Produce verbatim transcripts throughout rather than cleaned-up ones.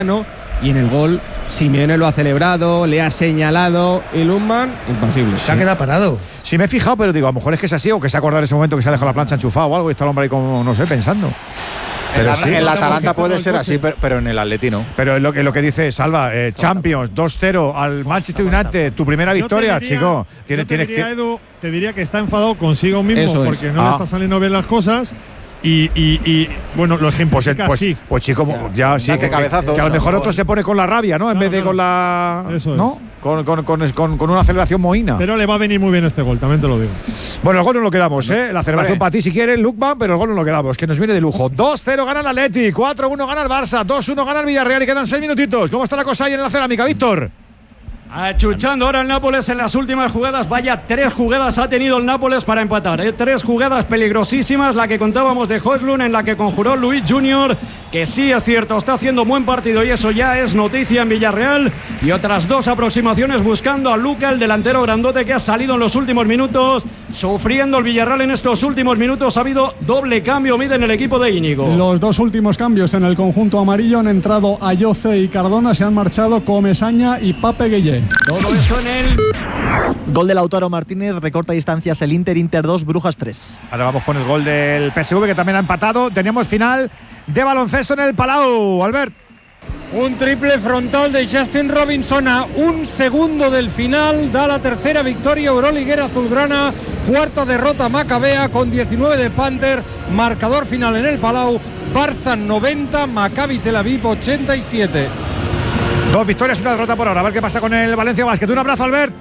y en el gol Simeone lo ha celebrado, le ha señalado y Lundman, imposible. Se ha quedado parado. Sí, me he fijado, pero digo, a lo mejor es que es así o que se ha acordado en ese momento que se ha dejado la plancha enchufada o algo y está el hombre ahí como, no sé, pensando. Pero Pero sí, sí, en el Atalanta puede ser así, pero, pero en el Atleti no. Pero es lo que, lo que dice Salva, eh, Champions dos cero al Manchester United, tu primera victoria, diría, chico. Tiene, yo te, tiene, diría, que… Edu, te diría que está enfadado consigo mismo Eso es. porque no Ah. le está saliendo bien las cosas. Y, y, y bueno, lo Pues, ejemplifica pues, así. pues chico, ya sí, Date que, cabezazo, que a lo no, mejor no, otro no. se pone con la rabia, ¿no? En Claro, vez de claro. con la… Eso es. ¿no? Con, con, con, con, con una aceleración mohina. Pero le va a venir muy bien este gol, también te lo digo. Bueno, el gol no lo quedamos, ¿eh? La celebración Vale. para ti si quieres, Lukman, pero el gol no lo quedamos, que nos viene de lujo. dos cero gana el Atleti, cuatro uno gana el Barça, dos uno gana el Villarreal y quedan seis minutitos. ¿Cómo está la cosa ahí en la cerámica, Víctor? Achuchando ahora el Nápoles en las últimas jugadas. Vaya, tres jugadas ha tenido el Nápoles para empatar, ¿eh? Tres jugadas peligrosísimas. La que contábamos de Højlund, en la que conjuró Luis Junior, que sí es cierto, está haciendo un buen partido y eso ya es noticia en Villarreal. Y otras dos aproximaciones buscando a Luka, el delantero grandote que ha salido en los últimos minutos, sufriendo el Villarreal en estos últimos minutos. Ha habido doble cambio, mide en el equipo de Íñigo. Los dos últimos cambios en el conjunto amarillo han entrado Ayoce y Cardona, se han marchado Comesaña y Pape Gueye. Todo eso en el… Gol de Lautaro Martínez, recorta distancias el Inter, Inter dos, Brujas tres. Ahora vamos con el gol del P S V que también ha empatado. Teníamos final de baloncesto en el Palau, Albert. Un triple frontal de Justin Robinson a un segundo del final. Da la tercera victoria euroliguera azulgrana. Cuarta derrota macabea con diecinueve de Panther. Marcador final en el Palau. Barça noventa, Maccabi Tel Aviv ochenta y siete. Dos victorias y una derrota por ahora. A ver qué pasa con el Valencia Basket. Un abrazo, Albert.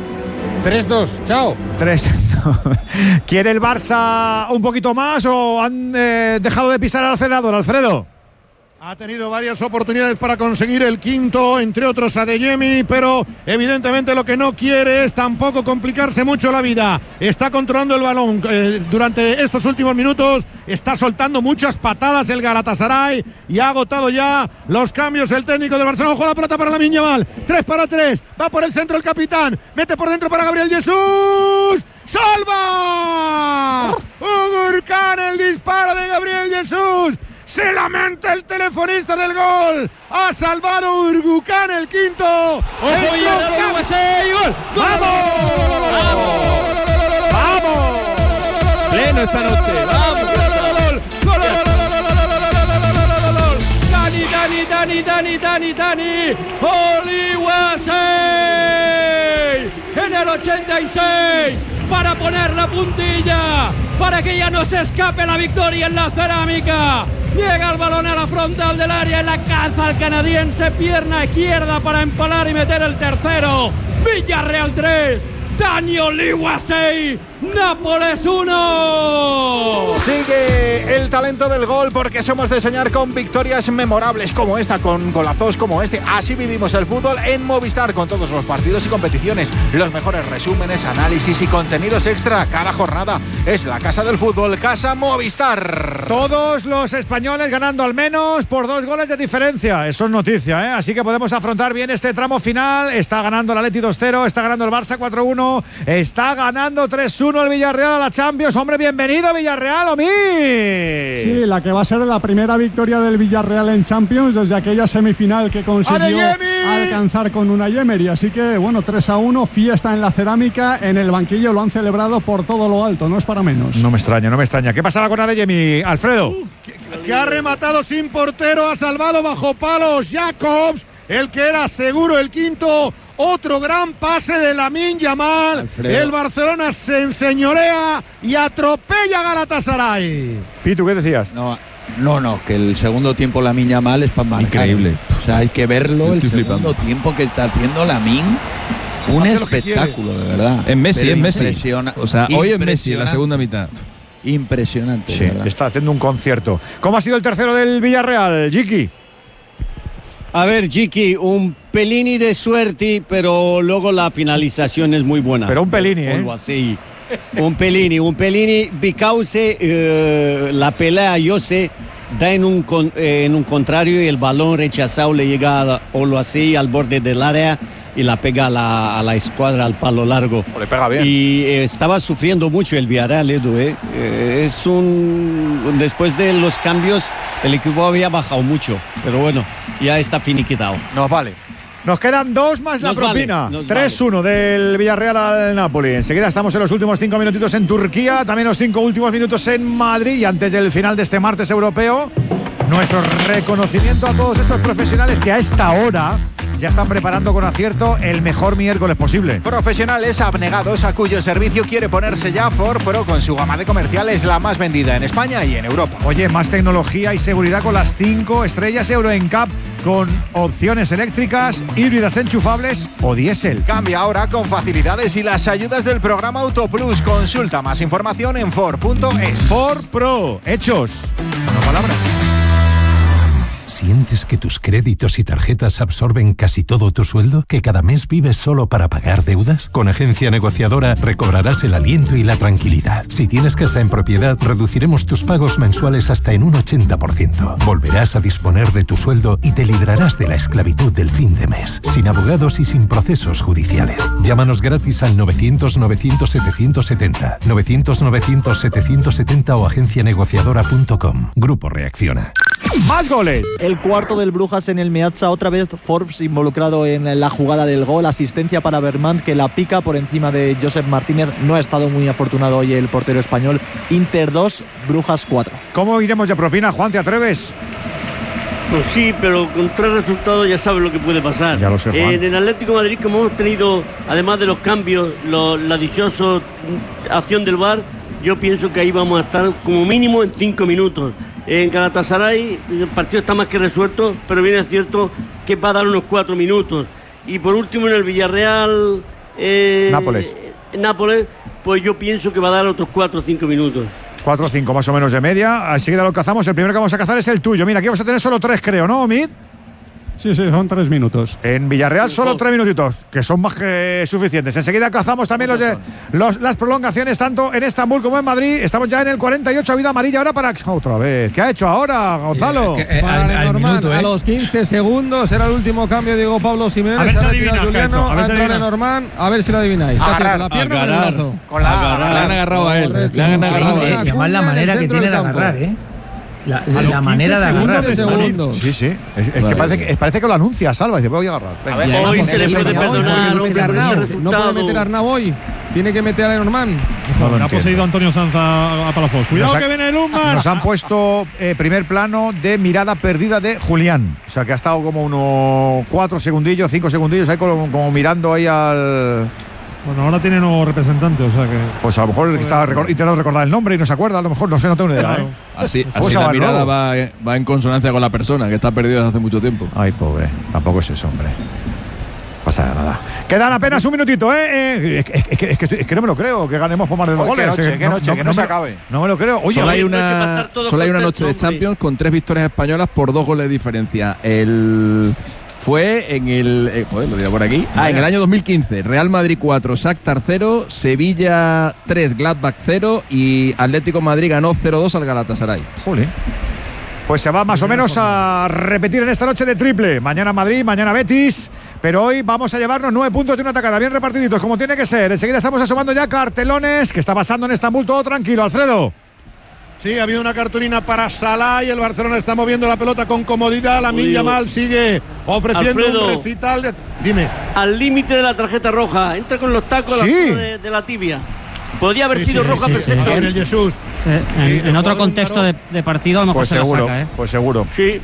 tres dos, chao. Tres. ¿Quiere el Barça un poquito más o han eh, dejado de pisar al acelerador, Alfredo? Ha tenido varias oportunidades para conseguir el quinto, entre otros a Adeyemi, pero evidentemente lo que no quiere es tampoco complicarse mucho la vida. Está controlando el balón eh, durante estos últimos minutos, está soltando muchas patadas el Galatasaray y ha agotado ya los cambios el técnico de Barcelona. Ojo la pelota para Lamine Yamal, tres para tres, va por el centro el capitán, mete por dentro para Gabriel Jesús. ¡Salva! Ugurcan, el disparo de Gabriel Jesús. Se lamenta el telefonista del gol. Ha salvado Urgucán el quinto. ¡Ojo, y el U S A! ¡Gol! ¡Vamos! ¡Vamos! ¡Vamos! Pleno esta noche. ¡Vamos! ¡Gol! ¡Dani, Dani, Dani, Dani, Dani, Dani! ¡Oli U S A! En el ochenta y seis para poner la puntilla, para que ya no se escape la victoria en la cerámica. Llega el balón a la frontal del área y la caza al canadiense, pierna izquierda para empalar y meter el tercero. Villarreal tres, Daniel U S A, Nápoles uno. Sigue el talento del gol porque somos de soñar con victorias memorables como esta, con golazos como este. Así vivimos el fútbol en Movistar, con todos los partidos y competiciones, los mejores resúmenes, análisis y contenidos extra. Cada jornada es la casa del fútbol, Casa Movistar. Todos los españoles ganando al menos por dos goles de diferencia. Eso es noticia, ¿eh? Así que podemos afrontar bien este tramo final. Está ganando el Atleti dos cero, está ganando el Barça cuatro uno, está ganando tres uno el Villarreal a la Champions. Hombre, bienvenido Villarreal, Omi. Sí, la que va a ser la primera victoria del Villarreal en Champions desde aquella semifinal que consiguió ¡Adeyemi! alcanzar con Unai Emery. Así que, bueno, tres a uno, fiesta en la cerámica. En el banquillo lo han celebrado por todo lo alto, no es para menos. No me extraña, no me extraña. ¿Qué pasaba con Adeyemi, Alfredo? Que, que ha rematado sin portero, ha salvado bajo palos Jacobs, el que era seguro el quinto. Otro gran pase de Lamine Yamal. Alfredo. El Barcelona se enseñorea y atropella a Galatasaray. Pitu, ¿qué decías? No, no, no, que el segundo tiempo Lamine Yamal es para marcar. Increíble. O sea, hay que verlo, el Estoy segundo flipando. tiempo que está haciendo Lamine. Un Hace lo que espectáculo, de verdad. En Messi, Pero en Messi. impresiona- O sea, hoy en Messi, en la impresionante. segunda mitad. Impresionante. Sí, de verdad. está haciendo un concierto. ¿Cómo ha sido el tercero del Villarreal, Jiki? A ver, Jiki, un pelini de suerte, pero luego la finalización es muy buena. Pero un pelini, ¿eh? Algo así. Un pelini, un pelini, because eh, la pelea, yo sé, da en un, con, eh, en un contrario y el balón rechazado le llega a, o lo así al borde del área. y la pega a la, a la escuadra al palo largo. O le pega bien. Y eh, estaba sufriendo mucho el Villarreal, Edu. ¿eh? Eh, es un después de los cambios el equipo había bajado mucho, pero bueno, ya está finiquitado. Nos vale. Nos quedan dos más la Nos propina. vale, nos tres uno vale. del Villarreal al Napoli. Enseguida estamos en los últimos cinco minutitos en Turquía, también los cinco últimos minutos en Madrid y antes del final de este martes europeo, nuestro reconocimiento a todos esos profesionales que a esta hora ya están preparando con acierto el mejor miércoles posible. Profesionales abnegados a cuyo servicio quiere ponerse ya Ford Pro con su gama de comerciales, la más vendida en España y en Europa. Oye, más tecnología y seguridad con las cinco estrellas Euro N C A P con opciones eléctricas, híbridas enchufables o diésel. Cambia ahora con facilidades y las ayudas del programa Autoplus. Consulta más información en Ford punto es. Ford Pro, hechos, no palabras. ¿Sientes que tus créditos y tarjetas absorben casi todo tu sueldo? ¿Que cada mes vives solo para pagar deudas? Con Agencia Negociadora recobrarás el aliento y la tranquilidad. Si tienes casa en propiedad, reduciremos tus pagos mensuales hasta en un ochenta por ciento. Volverás a disponer de tu sueldo y te librarás de la esclavitud del fin de mes, sin abogados y sin procesos judiciales. Llámanos gratis al novecientos novecientos setecientos setenta, novecientos novecientos setecientos setenta o agencia negociadora punto com. Grupo Reacciona. ¡Más goles! El cuarto del Brujas en el Meazza, otra vez Forbes involucrado en la jugada del gol, asistencia para Bermán que la pica por encima de Josep Martínez. No ha estado muy afortunado hoy el portero español. Inter dos, Brujas cuatro. ¿Cómo iremos de propina, Juan? ¿Te atreves? Pues sí, pero con tres resultados ya sabes lo que puede pasar. Ya lo sé, Juan. En el Atlético de Madrid, como hemos tenido, además de los cambios, lo, la dichosa acción del V A R, yo pienso que ahí vamos a estar como mínimo en cinco minutos. En Galatasaray el partido está más que resuelto, pero bien es cierto que va a dar unos cuatro minutos. Y por último en el Villarreal eh, Nápoles. Nápoles, pues yo pienso que va a dar otros cuatro o cinco minutos. cuatro o cinco más o menos de media. Enseguida lo cazamos. El primero que vamos a cazar es el tuyo. Mira, aquí vamos a tener solo tres, creo, ¿no, Omid? Sí, sí, son tres minutos. En Villarreal solo tres minutitos, que son más que suficientes. Enseguida cazamos también los de, los, las prolongaciones, tanto en Estambul como en Madrid. Estamos ya en el cuarenta y ocho, ha habido amarilla ahora para… Otra vez. ¿Qué ha hecho ahora, Gonzalo? Sí, que, eh, para al, al minuto, ¿eh? A los quince segundos era el último cambio de Diego Pablo Simeone. A ver si adivina, Juliano, a ver si Norman, a ver si lo adivináis. Agarrar, con la pierna agarrar, con el brazo. Con la agarrar. Le han agarrado a él. Le han agarrado a él. Y además la manera que tiene de agarrar, ¿eh? La, la manera de agarrar. De segundos. Sí, sí. Es, es vale. que parece que parece que lo anuncia, Salva. Dice, voy a agarrar. Venga. A ver, hoy se le puede perdonar. No puede meter a Arnau hoy. Tiene que meter a Lenormand. No, no ha poseído Antonio Sanz a, a Palafox. Cuidado ha, que viene el Umar. Nos han puesto eh, primer plano de mirada perdida de Julián. O sea que ha estado como unos cuatro segundillos, cinco segundillos ahí como, como mirando ahí al… Bueno, ahora tiene nuevo representante, o sea que… Pues a lo mejor estaba recor- intentando recordar el nombre y no se acuerda, a lo mejor, no sé, no tengo ni idea. Claro. ¿eh? Así, así la mirada va, va en consonancia con la persona, que está perdida desde hace mucho tiempo. Ay, pobre, tampoco es eso, hombre. Pasa nada. Quedan apenas un minutito, ¿eh? eh es, es, es, es, es que no me lo creo, que ganemos por más de dos Oye, goles. Qué noche, eh, qué noche, no, que no, no se me, acabe. No me lo creo. Oye, solo hay una, solo hay una noche de Champions con tres victorias españolas por dos goles de diferencia. El… Fue en el… Eh, joder, lo digo por aquí. Ah, en el año dos mil quince. Real Madrid cuatro, Shakhtar cero, Sevilla tres, Gladbach cero y Atlético Madrid ganó cero dos al Galatasaray. Joder. Pues se va más o menos a repetir en esta noche de triple. Mañana Madrid, mañana Betis. Pero hoy vamos a llevarnos nueve puntos de una tacada, bien repartiditos, como tiene que ser. Enseguida estamos asomando ya cartelones. ¿Qué está pasando en Estambul? Todo tranquilo, Alfredo. Sí, ha habido una cartulina para Salah y el Barcelona está moviendo la pelota con comodidad. Lamine Yamal sigue ofreciendo Alfredo, un recital. De, dime. Al límite de la tarjeta roja. Entra con los tacos sí. a la de, de la tibia. Podría haber sí, sido sí, roja sí, perfecta. Sí, el Jesús. Eh, en, sí, en otro contexto de, de partido a lo mejor pues se seguro, la saca, ¿eh? Pues seguro. Sí.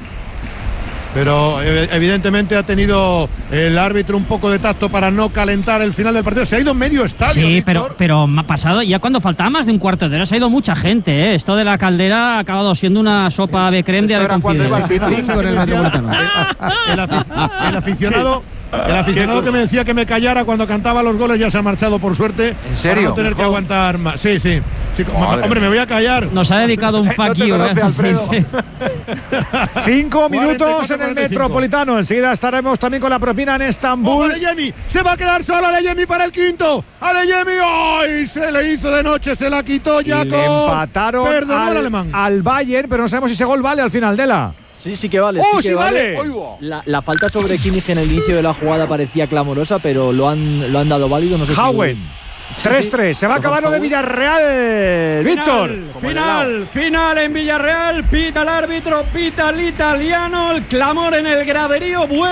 Pero evidentemente ha tenido el árbitro un poco de tacto para no calentar el final del partido. Se ha ido medio estadio. Sí, Víctor. pero, pero me ha pasado, ya cuando faltaba más de un cuarto de hora se ha ido mucha gente, ¿eh? Esto de la caldera ha acabado siendo una sopa de creme de El aficionado… El aficionado que me decía que me callara cuando cantaba los goles ya se ha marchado, por suerte. ¿En serio? Para no tener que aguantar más. Sí, sí. sí hombre, mía. me voy a callar. Nos ha dedicado un fuck you, no ¿eh? Sí. Cinco minutos en el Metropolitano. Enseguida estaremos también con la propina en Estambul. ¡Oh, Adeyemi! ¡Se va a quedar solo Adeyemi para el quinto! ¡Adeyemi! ¡Ay! Se le hizo de noche, se la quitó Jacob. Le empataron al, al alemán. al Bayern, pero no sabemos si ese gol vale al final de la… Sí, sí que vale. ¡Oh, sí, que sí vale! vale! La, la falta sobre Kimmich en el inicio de la jugada parecía clamorosa, pero lo han, lo han dado válido. No sé Hauen. Si... tres tres. Se va a acabar lo de Villarreal. Víctor. Final, final en Villarreal. Pita el árbitro, pita el italiano. El clamor en el graderío.